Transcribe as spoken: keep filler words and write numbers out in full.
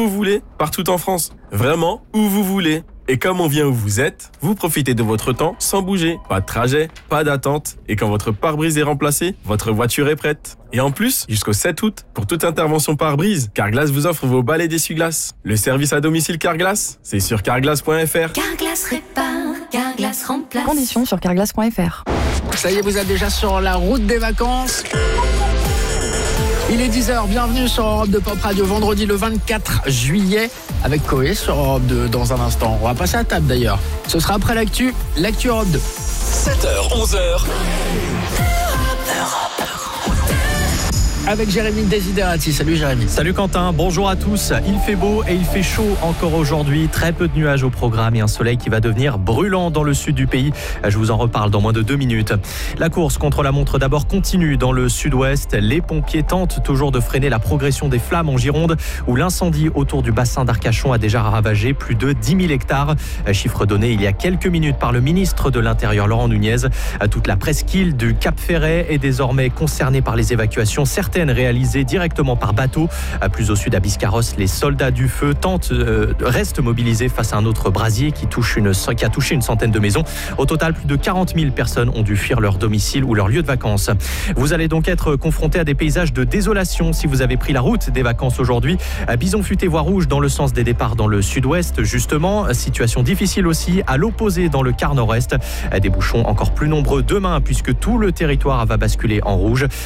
vous voulez, partout en France. Vraiment, où vous voulez. Et comme on vient où vous êtes, vous profitez de votre temps sans bouger. Pas de trajet, pas d'attente. Et quand votre pare-brise est remplacé, votre voiture est prête. Et en plus, jusqu'au sept août, pour toute intervention pare-brise, Carglass vous offre vos balais d'essuie-glace. Le service à domicile Carglass, c'est sur carglass point f r. Carglass répare, Carglass remplace. Conditions sur carglass point f r. Ça y est, vous êtes déjà sur la route des vacances. Il est dix heures, bienvenue sur Europe deux Pop Radio, vendredi le vingt-quatre juillet, avec Koé sur Europe deux dans un instant. On va passer à table d'ailleurs. Ce sera après l'actu, l'actu Europe deux. sept heures, onze heures. Avec Jérémy Desiderati. Salut Jérémy. Salut Quentin, bonjour à tous. Il fait beau et il fait chaud encore aujourd'hui. Très peu de nuages au programme et un soleil qui va devenir brûlant dans le sud du pays. Je vous en reparle dans moins de deux minutes. La course contre la montre d'abord continue dans le sud-ouest. Les pompiers tentent toujours de freiner la progression des flammes en Gironde, où l'incendie autour du bassin d'Arcachon a déjà ravagé plus de dix mille hectares. Chiffre donné il y a quelques minutes par le ministre de l'Intérieur Laurent Nunez. Toute la presqu'île du Cap Ferret est désormais concernée par les évacuations. Certaines réalisées directement par bateau. Plus au sud à Biscarrosse, les soldats du feu tentent, euh, restent mobilisés face à un autre brasier qui, touche une, qui a touché une centaine de maisons. Au total, plus de quarante mille personnes ont dû fuir leur domicile ou leur lieu de vacances. Vous allez donc être confrontés à des paysages de désolation si vous avez pris la route des vacances aujourd'hui. Bison futé voie rouge dans le sens des départs dans le sud-ouest, justement. Situation difficile aussi à l'opposé dans le quart nord-est. Des bouchons encore plus nombreux demain puisque tout le territoire va basculer en rouge.